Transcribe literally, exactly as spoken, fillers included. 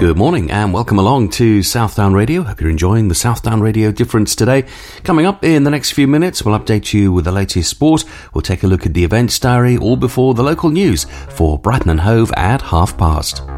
Good morning and welcome along to Southdown Radio. Hope you're enjoying the Southdown Radio Difference today. Coming up in the next few minutes, we'll update you with the latest sport. We'll take a look at the events diary, all before the local news for Brighton and Hove at half past.